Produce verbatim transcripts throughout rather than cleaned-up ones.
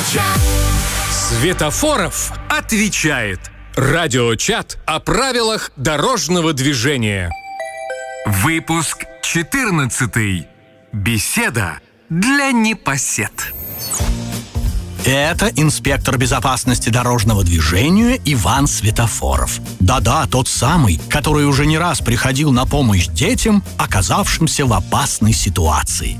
Радиочат. Светофоров отвечает. Радиочат о правилах дорожного движения. Выпуск четырнадцатый. Беседа для непосед. Это инспектор безопасности дорожного движения Иван Светофоров. Да-да, тот самый, который уже не раз приходил на помощь детям, оказавшимся в опасной ситуации.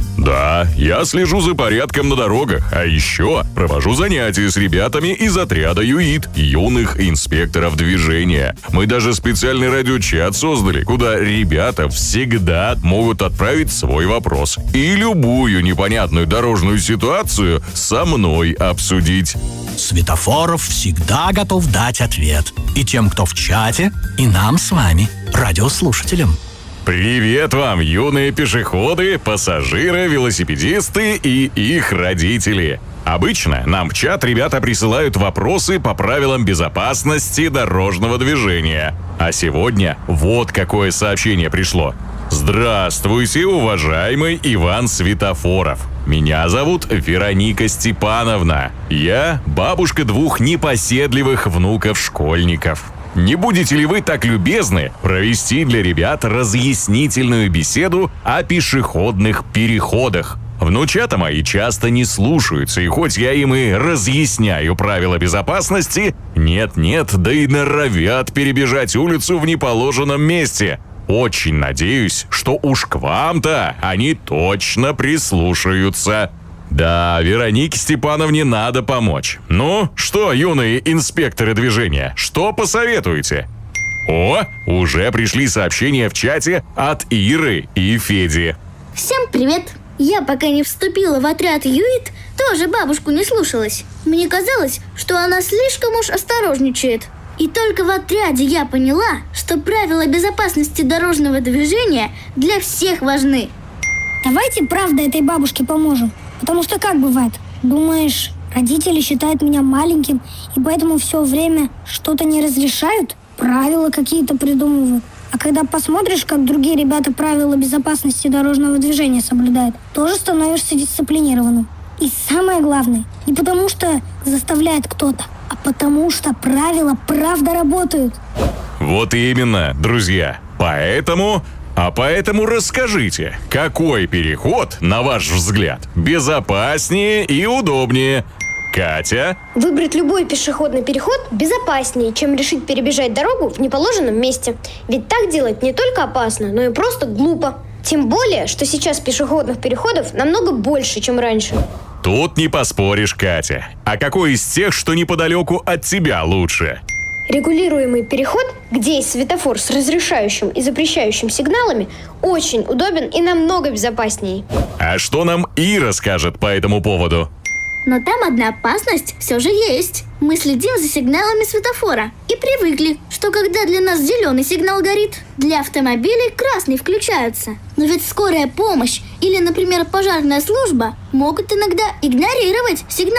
Да, я слежу за порядком на дорогах, а еще провожу занятия с ребятами из отряда ЮИД, юных инспекторов движения. Мы даже специальный радиочат создали, куда ребята всегда могут отправить свой вопрос и любую непонятную дорожную ситуацию со мной обсудить. Светофоров всегда готов дать ответ. И тем, кто в чате, и нам с вами, радиослушателям. Привет вам, юные пешеходы, пассажиры, велосипедисты и их родители. Обычно нам в чат ребята присылают вопросы по правилам безопасности дорожного движения. А сегодня вот какое сообщение пришло. Здравствуйте, уважаемый Иван Светофоров. Меня зовут Вероника Степановна. Я бабушка двух непоседливых внуков-школьников. Не будете ли вы так любезны провести для ребят разъяснительную беседу о пешеходных переходах? Внучата мои часто не слушаются, и хоть я им и разъясняю правила безопасности, нет-нет, да и норовят перебежать улицу в неположенном месте. Очень надеюсь, что уж к вам-то они точно прислушаются. Да, Веронике Степановне надо помочь. Ну, что, юные инспекторы движения, что посоветуете? О, уже пришли сообщения в чате от Иры и Феди. Всем привет! Я, пока не вступила в отряд ЮИД, тоже бабушку не слушалась. Мне казалось, что она слишком уж осторожничает. И только в отряде я поняла, что правила безопасности дорожного движения для всех важны. Давайте, правда, этой бабушке поможем. Потому что как бывает? Думаешь, родители считают меня маленьким и поэтому все время что-то не разрешают? Правила какие-то придумывают. А когда посмотришь, как другие ребята правила безопасности дорожного движения соблюдают, тоже становишься дисциплинированным. И самое главное, не потому что заставляет кто-то, а потому что правила правда работают. Вот именно, друзья. Поэтому... А поэтому расскажите, какой переход, на ваш взгляд, безопаснее и удобнее? Катя? Выбрать любой пешеходный переход безопаснее, чем решить перебежать дорогу в неположенном месте. Ведь так делать не только опасно, но и просто глупо. Тем более, что сейчас пешеходных переходов намного больше, чем раньше. Тут не поспоришь, Катя. А какой из тех, что неподалеку от тебя, лучше? Регулируемый переход, где есть светофор с разрешающим и запрещающим сигналами, очень удобен и намного безопаснее. А что нам Ира скажет по этому поводу? Но там одна опасность все же есть. Мы следим за сигналами светофора и привыкли, что когда для нас зеленый сигнал горит, для автомобилей красный включается. Но ведь скорая помощь или, например, пожарная служба могут иногда игнорировать сигнал